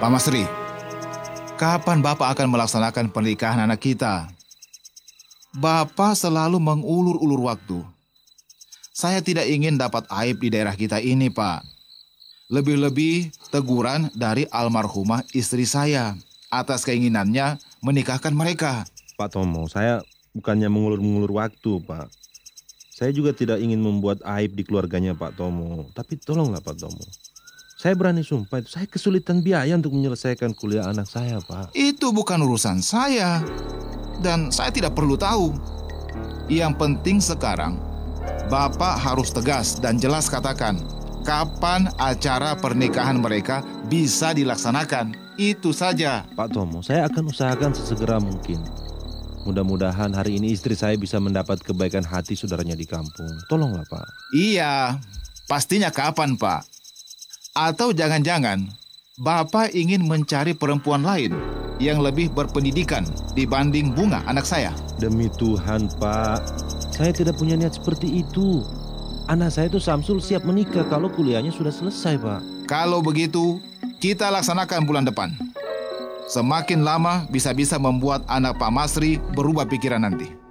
Pak Masri, kapan Bapak akan melaksanakan pernikahan anak kita? Bapak selalu mengulur-ulur waktu. Saya tidak ingin dapat aib di daerah kita ini, Pak. Lebih-lebih teguran dari almarhumah istri saya atas keinginannya menikahkan mereka. Pak Tomo, saya bukannya mengulur-ngulur waktu, Pak. Saya juga tidak ingin membuat aib di keluarganya Pak Tomo. Tapi tolonglah Pak Tomo. Saya berani sumpah, saya kesulitan biaya untuk menyelesaikan kuliah anak saya, Pak. Itu bukan urusan saya. Dan saya tidak perlu tahu. Yang penting sekarang, Bapak harus tegas dan jelas katakan kapan acara pernikahan mereka bisa dilaksanakan. Itu saja. Pak Tomo, saya akan usahakan sesegera mungkin. Mudah-mudahan hari ini istri saya bisa mendapat kebaikan hati saudaranya di kampung. Tolonglah, Pak. Iya, pastinya kapan, Pak? Atau jangan-jangan Bapak ingin mencari perempuan lain yang lebih berpendidikan dibanding Bunga anak saya? Demi Tuhan, Pak. Saya tidak punya niat seperti itu. Anak saya itu Samsul siap menikah kalau kuliahnya sudah selesai, Pak. Kalau begitu, kita laksanakan bulan depan. Semakin lama bisa-bisa membuat anak Pak Masri berubah pikiran nanti.